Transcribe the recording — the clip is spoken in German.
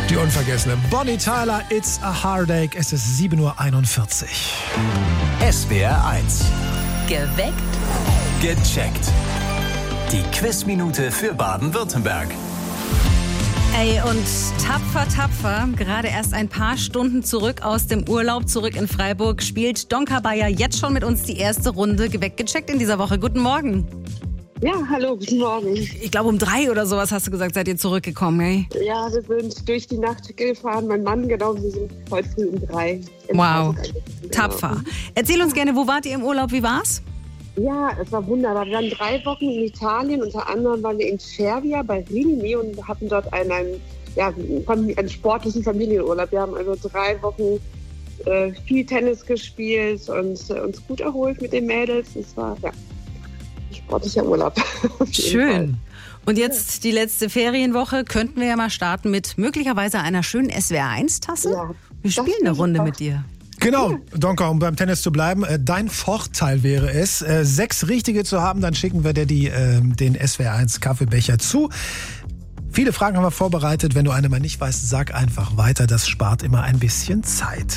Die unvergessene Bonnie Tyler, It's a Heartache. Es ist 7:41 Uhr. SWR 1. Geweckt. Gecheckt. Die Quizminute für Baden-Württemberg. Ey, und tapfer, gerade erst ein paar Stunden zurück aus dem Urlaub, zurück in Freiburg, spielt Donka Bayer jetzt schon mit uns die erste Runde Geweckt gecheckt in dieser Woche. Guten Morgen. Ja, hallo, guten Morgen. Ich glaube, um 3 oder sowas hast du gesagt, seid ihr zurückgekommen, ey? Ja, wir sind durch die Nacht gefahren. Mein Mann, genau, wir sind heute früh um 3. Wow, tapfer. Erzähl uns gerne, wo wart ihr im Urlaub, wie war's? Ja, es war wunderbar. Wir waren 3 Wochen in Italien. Unter anderem waren wir in Cervia bei Rimini und hatten dort einen sportlichen Familienurlaub. Wir haben also 3 Wochen viel Tennis gespielt und uns gut erholt mit den Mädels. Es war, ein sportlicher Urlaub. Schön. Und jetzt die letzte Ferienwoche. Könnten wir ja mal starten mit möglicherweise einer schönen SWR1-Tasse? Ja, wir spielen eine Runde mit dir. Genau, Donka, um beim Tennis zu bleiben, dein Vorteil wäre es, 6 richtige zu haben, dann schicken wir dir den SWR1 Kaffeebecher zu. Viele Fragen haben wir vorbereitet, wenn du eine mal nicht weißt, sag einfach weiter, das spart immer ein bisschen Zeit.